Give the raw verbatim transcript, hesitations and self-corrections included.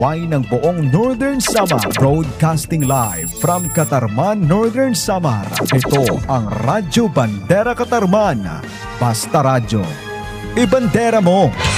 Way ng buong Northern Samar, broadcasting live from Katarman, Northern Samar. Ito ang Radyo Bandera Katarman. Basta Radyo. Ibandera mo!